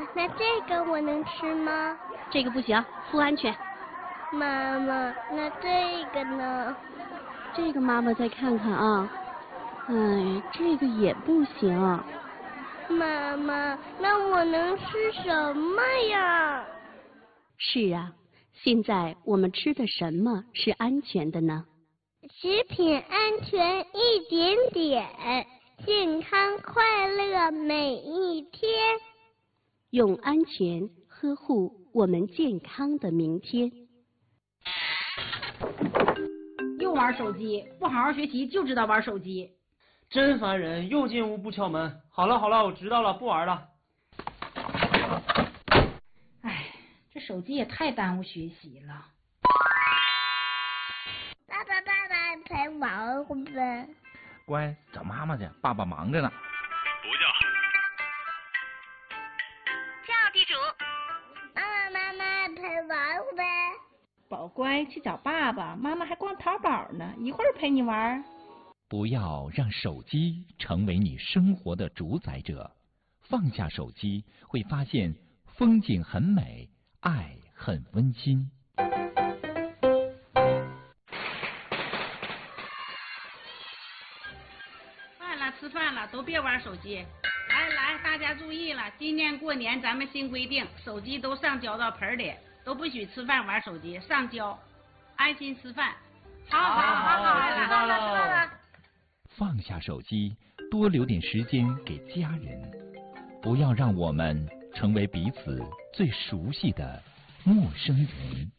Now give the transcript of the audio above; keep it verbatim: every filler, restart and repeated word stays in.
那这个我能吃吗？ 这个不行，不安全。 妈妈，那这个呢？ 这个妈妈再看看啊。哎，这个也不行。 妈妈，那我能吃什么呀？ 是啊，现在我们吃的什么是安全的呢？ 食品安全一点点，健康快乐每一天。 用安全呵护我们健康的明天。 又玩手机，不好好学习就知道玩手机， 真烦人！又进屋不敲门。好了好了，我知道了，不玩了。 哎，这手机也太耽误学习了。 爸爸爸爸陪玩会呗。 乖，找妈妈去，爸爸忙着呢。 不叫。 叫地主。妈妈妈妈陪玩会呗。 宝乖，去找爸爸，妈妈还逛淘宝呢，一会儿陪你玩。 不要让手机成为你生活的主宰者，放下手机，会发现风景很美，爱很温馨。 饭了，吃饭了，都别玩手机。来来，大家注意了，今年过年咱们新规定，手机都上交到盆里，都不许吃饭玩手机，上交，安心吃饭。好好好好， 知道了。 放下手机，多留点时间给家人，不要让我们成为彼此最熟悉的陌生人。